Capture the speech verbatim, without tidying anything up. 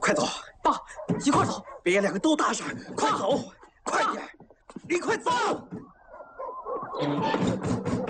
快走！ 爸，一块走， 别两个都搭上，快走，快点，你快走！